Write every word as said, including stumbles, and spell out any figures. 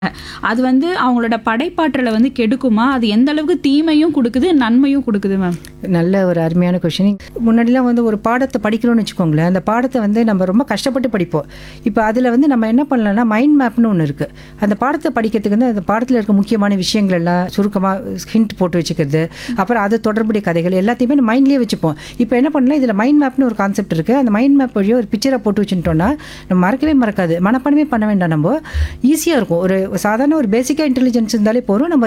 அது வந்து அவங்களோட படைப்பாற்றலை வந்து கெடுக்குமா? அது எந்த அளவுக்கு தீமையும் குடுக்குது, நன்மையும் குடுக்குது மேம்? நல்ல ஒரு அருமையான கொஷின். முன்னாடிலாம் வந்து ஒரு பாடத்தை படிக்கிறோம்னு வச்சுக்கோங்களேன், அந்த பாடத்தை வந்து நம்ம ரொம்ப கஷ்டப்பட்டு படிப்போம். இப்போ அதில் வந்து நம்ம என்ன பண்ணலாம்னா மைண்ட் மேப்னு ஒன்று இருக்குது. அந்த பாடத்தை படிக்கிறதுக்கு வந்து அந்த பாடத்தில் இருக்க முக்கியமான விஷயங்கள் எல்லாம் சுருக்கமாக ஹிண்ட் போட்டு வச்சுக்கிறது, அப்புறம் அது தொடர்புடைய கதைகள் எல்லாத்தையுமே நம்ம மைண்ட்லேயே வச்சுப்போம். இப்போ என்ன பண்ணலாம், இதில் மைண்ட் மேப்னு ஒரு கான்செப்ட் இருக்குது. அந்த மைண்ட் மேப் வழியாக ஒரு பிக்சரை போட்டு வச்சுட்டோம்னா நம்ம மறக்கவே மறக்காது. மனப்பாடமே பண்ண வேண்டாம். நம்ம ஈஸியாக இருக்கும். ஒரு சாதாரண ஒரு பேசிக்காக இன்டெலிஜென்ஸ் இருந்தாலே போகிறோம். நம்ம